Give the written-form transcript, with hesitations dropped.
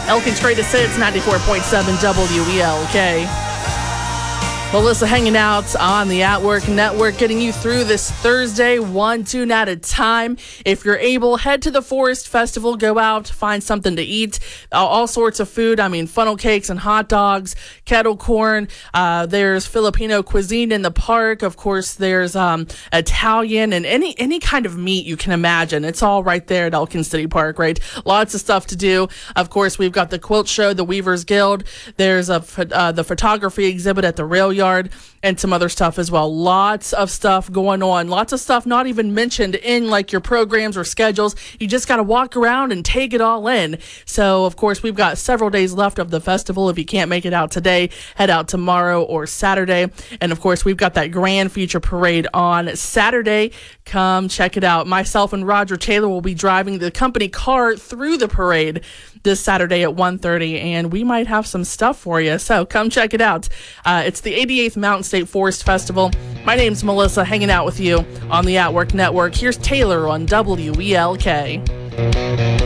Elkin's Greatest Hits, 94.7 WELK. Melissa hanging out on the At Work Network, getting you through this Thursday, one tune at a time. If you're able, head to the Forest Festival, go out, find something to eat, all sorts of food. I mean, funnel cakes and hot dogs, kettle corn. There's Filipino cuisine in the park. Of course, there's Italian and any kind of meat you can imagine. It's all right there at Elkin City Park, right? Lots of stuff to do. Of course, we've got the quilt show, the Weavers Guild. There's the photography exhibit at the rail yard and some other stuff as well. Lots of stuff going on. Lots of stuff not even mentioned in like your programs or schedules. You just got to walk around and take it all in. So, of course, we've got several days left of the festival. If you can't make it out today, head out tomorrow or Saturday. And, of course, we've got that grand feature parade on Saturday. Come check it out. Myself and Roger Taylor will be driving the company car through the parade this Saturday at 1:30, and we might have some stuff for you. So come check it out. It's the 88th Mountain State Forest Festival. My name's Melissa, hanging out with you on the At Work Network. Here's Taylor on WELK.